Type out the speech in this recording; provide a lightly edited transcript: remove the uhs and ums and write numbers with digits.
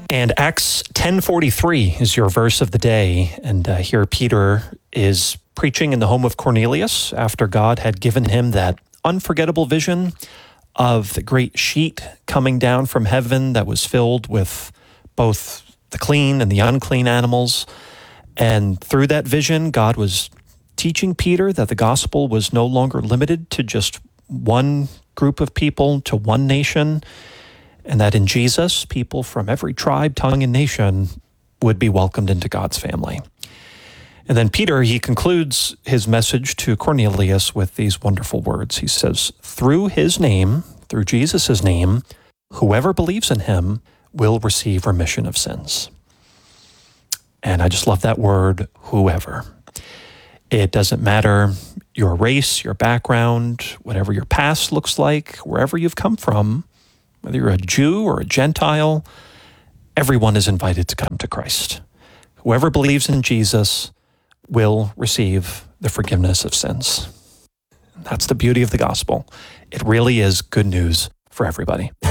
And Acts 10:43 is your verse of the day. And here Peter is preaching in the home of Cornelius after God had given him that unforgettable vision of the great sheet coming down from heaven that was filled with both the clean and the unclean animals. And through that vision, God was teaching Peter that the gospel was no longer limited to just one group of people, to one nation, and that in Jesus, people from every tribe, tongue, and nation would be welcomed into God's family. And then Peter, he concludes his message to Cornelius with these wonderful words. He says, through his name, through Jesus' name, whoever believes in him will receive remission of sins. And I just love that word, whoever. It doesn't matter your race, your background, whatever your past looks like, wherever you've come from, whether you're a Jew or a Gentile, everyone is invited to come to Christ. Whoever believes in Jesus will receive the forgiveness of sins. That's the beauty of the gospel. It really is good news for everybody.